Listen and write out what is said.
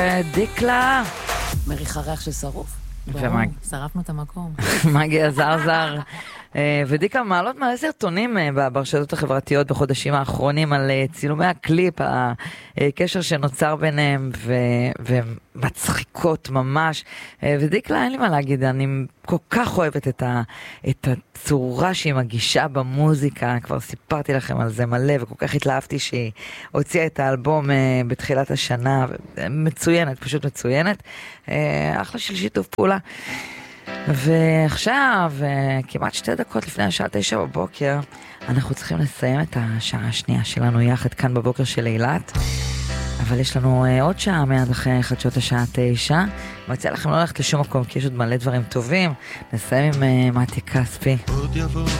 דיקלה. מריחה ריח של שרוף. שרפנו את המקום. מגי הזרזר. ודיקה מעלות מלא סרטונים ברשתות החברתיות בחודשים האחרונים על צילומי הקליפ, הקשר שנוצר ביניהם ומצחיקות ממש. ודיקלה, אין לי מה להגיד, אני כל כך אוהבת את הצורה שהיא מגישה במוזיקה, כבר סיפרתי לכם על זה מלא, וכל כך התלהבתי שהיא הוציאה את האלבום בתחילת השנה, מצוינת, פשוט מצוינת. אחלה של שיתוף פעולה. ועכשיו, כמעט 2 דקות לפני השעה 9 בבוקר, אנחנו צריכים לסיים את השעה השנייה שלנו יחד כאן בבוקר של אילת. אבל יש לנו עוד שעה מיד אחרי חדשות השעה 9. מציע לכם לא ללכת לשום מקום, כי יש עוד מלא דברים טובים. נסיים עם מתי כספי.